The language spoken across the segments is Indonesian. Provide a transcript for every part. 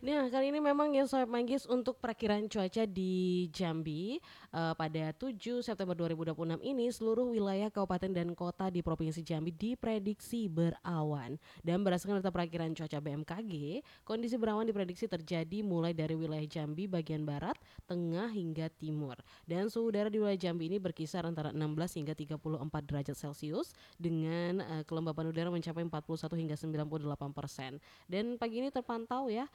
Nah, kali ini memang ya Sobat Manggis untuk perakiran cuaca di Jambi pada 7 September 2026 ini seluruh wilayah kabupaten dan kota di Provinsi Jambi diprediksi berawan. Dan berdasarkan data perakiran cuaca BMKG, kondisi berawan diprediksi terjadi mulai dari wilayah Jambi bagian barat, tengah hingga timur. Dan suhu udara di wilayah Jambi ini berkisar antara 16 hingga 34 derajat Celcius dengan kelembapan udara mencapai 41 hingga 98%. Dan pagi ini terpantau ya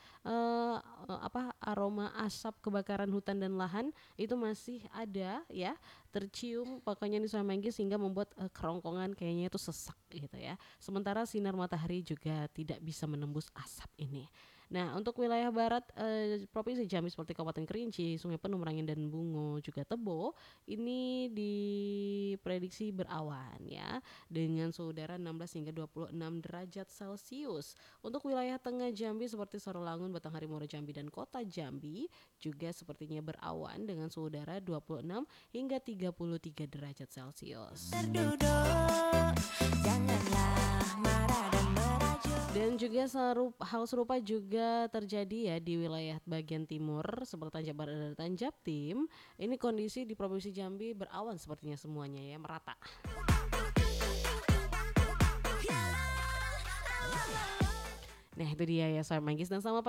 aroma asap kebakaran hutan dan lahan itu masih ada ya, tercium pokoknya di Manggis sehingga membuat kerongkongan kayaknya itu sesak gitu ya. Sementara sinar matahari juga tidak bisa menembus asap ini. Nah, untuk wilayah barat Provinsi Jambi seperti Kabupaten Kerinci, Sungai Penuh, Merangin dan Bungo juga Tebo ini diprediksi berawan ya dengan suhu udara 16 hingga 26 derajat Celcius. Untuk wilayah tengah Jambi seperti Sarolangun, Batanghari, Muaro Jambi dan Kota Jambi juga sepertinya berawan dengan suhu udara 26 hingga 33 derajat Celcius. Terduduk, janganlah marah dan merajuk. Dan juga hal serupa juga terjadi ya di wilayah bagian timur seperti Tanjab Barat dan Tanjab Tim. Ini kondisi di Provinsi Jambi berawan sepertinya semuanya ya, merata. Nah itu dia ya Sobat Manggis, dan sama